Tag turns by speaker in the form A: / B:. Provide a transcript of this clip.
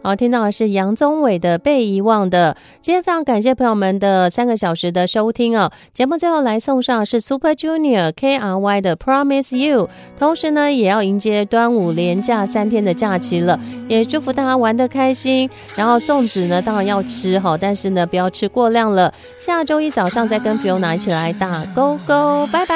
A: 好，听到的是杨宗纬的《被遗忘的》。今天非常感谢朋友们的3个小时的收听哦。节目最后来送上是 Super Junior KRY 的 Promise You， 同时呢也要迎接端午连假3天的假期了，也祝福大家玩得开心。然后粽子呢当然要吃哈，但是呢不要吃过量了。下周一早上再跟 Fiona 一起来打勾勾，拜拜。